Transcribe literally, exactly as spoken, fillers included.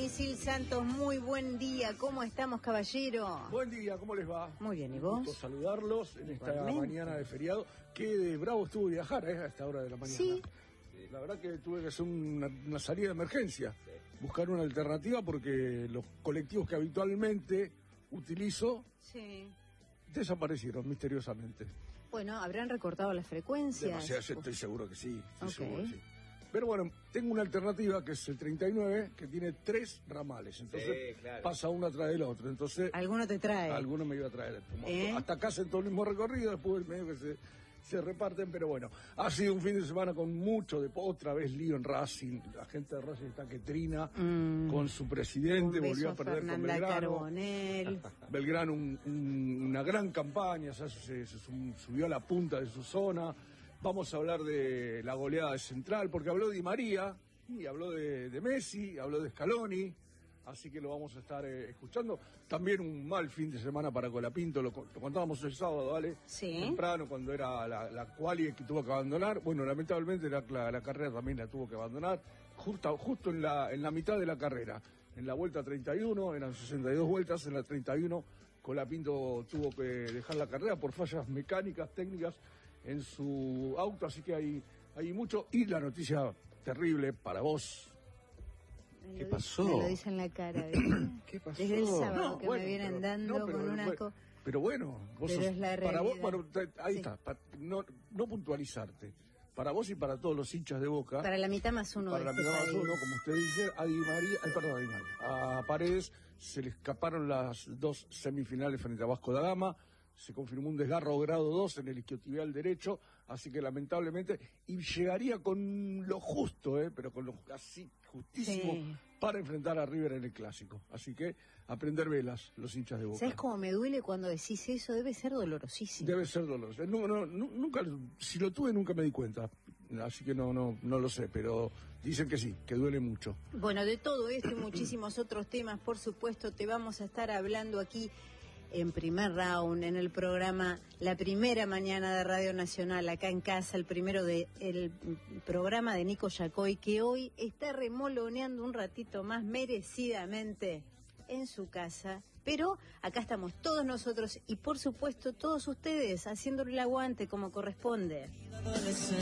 Isil Santos, muy buen día. ¿Cómo estamos, caballero? Buen día, ¿cómo les va? Muy bien, ¿y Un vos? gusto saludarlos en esta Igualmente. mañana de feriado. Qué bravo estuvo viajar ¿eh? a esta hora de la mañana. Sí. La verdad que tuve que hacer una, una salida de emergencia, buscar una alternativa porque los colectivos que habitualmente utilizo Sí. desaparecieron misteriosamente. Bueno, habrán recortado las frecuencias. Demasiado, estoy seguro que sí, estoy Ok. seguro que sí. Pero bueno, tengo una alternativa que es el treinta y nueve, que tiene tres ramales. Entonces Sí, claro. pasa uno atrás del otro. Entonces Alguno te trae. alguno me iba a traer. Como ¿Eh? hasta acá hacen todo el mismo recorrido, después medio que se, se reparten. Pero bueno, ha sido un fin de semana con mucho de otra vez lío en Racing. La gente de Racing está que trina Mm. con su presidente, Un beso volvió a a perder con Fernanda Belgrano. Carbonell. Belgrano, un- un- una gran campaña, ya se, se sum- subió a la punta de su zona. Vamos a hablar de la goleada de Central, porque habló de Di María, y habló de, de Messi, habló de Scaloni, así que lo vamos a estar eh, escuchando. También un mal fin de semana para Colapinto, lo, co- lo contábamos el sábado, ¿vale? Sí. Temprano, cuando era la, la quali que tuvo que abandonar. Bueno, lamentablemente la, la- la carrera también la tuvo que abandonar, justo, justo en, la, en la mitad de la carrera. En la vuelta treinta y uno, eran sesenta y dos vueltas, en la treinta y uno Colapinto tuvo que dejar la carrera por fallas mecánicas, técnicas en su auto, así que hay, hay mucho. Y la noticia terrible para vos. Me ¿Qué lo pasó? dice- Me lo dice en la cara. ¿viste? ¿Qué pasó? Desde el sábado No, que bueno, me vienen pero- dando no, pero- con un pero- asco. Pero bueno, vos Pero sos- es la para vos, realidad. bueno, te- ahí Sí. está, pa- no, no puntualizarte. Para vos y para todos los hinchas de Boca. Para la mitad más uno Para de la este mitad más país. uno, como usted dice, a Di María, ay, perdón, a Di María, a Paredes se le escaparon las dos semifinales frente a Vasco da Gama. Se confirmó un desgarro grado dos en el isquiotibial derecho, así que lamentablemente, y llegaría con lo justo, ¿eh? pero con lo así justísimo, Sí. para enfrentar a River en el Clásico. Así que, a prender velas, los hinchas de Boca. ¿Sabes cómo me duele cuando decís eso? Debe ser dolorosísimo. Debe ser doloroso. No, no, nu- nunca, si lo tuve nunca me di cuenta, así que no, no, no lo sé, pero dicen que sí, que duele mucho. Bueno, de todo esto y muchísimos otros temas, por supuesto, te vamos a estar hablando aquí en primer round, en el programa La Primera Mañana de Radio Nacional, acá en casa, el primero de el programa de Nico Yacoy, que hoy está remoloneando un ratito más merecidamente en su casa. Pero acá estamos todos nosotros y por supuesto todos ustedes haciéndole el aguante como corresponde.